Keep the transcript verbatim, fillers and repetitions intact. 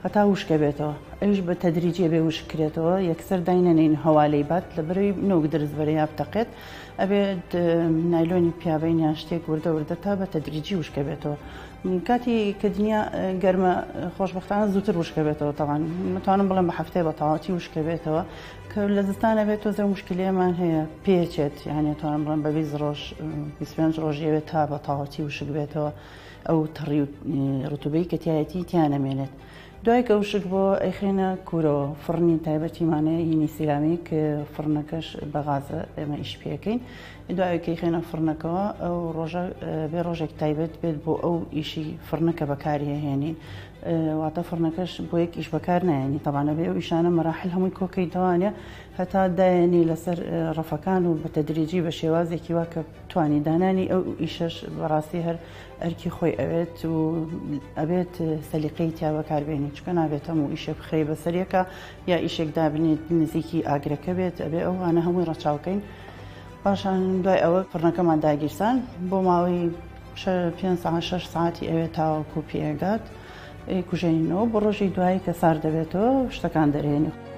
هەتا وشکە بێتەوە ئەوش بە تەدریجێ بێ وشکرێتەوە یەکسەر داینەنین هەوالەی بات لە بەرەوەی نۆک درز بەرەی بتەقێت ئەبێت نایلۆنی پیاوەی یان شتێک وردە وردە تا بە تەدریجی وشکە بێتەوە کاتی کە دنیا گەرمە خۆشبەختانە زووتر وشکە بێتەوە تاوان متوانم بڵێم بە هەفتەیە بە تەواوەتی وشکە بێتەوە کە لە زستانە بێت تۆزە مشکلەیەمان هەیە پێچێت یعنی توانم بڵێم بە بیست ڕۆژ بیست و پێنج ڕۆژ ئەوێت تا بە تەواوەتی وشک بێتەوە ئەو تەڕی ڕوتوبەی کە تایەتی تیانەمێنێت دوای کە وشک بۆ ئەیخێنە کوورەوە فڕنی تایبەتیمانەیە هینی سیرامیک فڕنەکەش بە غازە ئێمە ئیش پێەکەین دوای کەی خێنە فڕنەکەەوە ئەو ڕۆژە بێ ڕۆژێک تایبەت بێت بۆ ئەو ئیشی فڕنەکە بەکاری هێنین واتە فڕنەکەش بۆ یەک ئیش بەکار نایێنی تەوانە بێ ئەو ئیشانە مەراحل هەمووی کۆکەی دەوانێ هەتا دایێنی لەسەر ڕەفەکان و بە تەدریجی بە شێوازێکی وا کە توانی دانانی ئەو ئیشەش بەڕاستی هەر ئەرکی خۆی ئەوێت و ئەبێت سەلیقەی تیا بەکاربێنی چکە نابێت هەموو ئیشێ بخرێ بەسەرەکە یا ئیشێک دابنێت نزیکی ئاگرەکە بێت ئەبێ ئەوانە هەمووی ڕەچاوکەین پاشان دوای ئەوە فڕنەکەمان داگیرسان بۆ ماوەی پێنج ساعت شەش ساعتی ئەوێت تاوەکو پێگات کوژێنینەوە بۆ ڕۆژی دوایی کە سار دەبێتەوە شتەکان دەرێنی